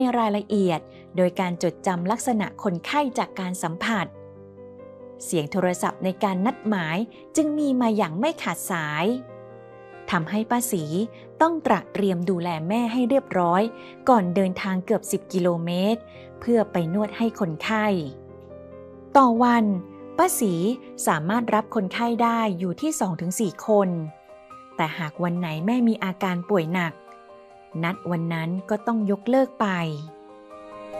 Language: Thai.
ในรายละเอียดโดยการจดจำลักษณะคนไข้จากการสัมผัสเสียงโทรศัพท์ในการนัดหมายจึงมีมาอย่างไม่ขาดสายทำให้ป้าศรีต้องตระเตรียมดูแลแม่ให้เรียบร้อยก่อนเดินทางเกือบ10 กิโลเมตรเพื่อไปนวดให้คนไข้ต่อวันป้าศรีสามารถรับคนไข้ได้อยู่ที่ 2-4 คนแต่หากวันไหนแม่มีอาการป่วยหนักนัดวันนั้นก็ต้องยกเลิกไป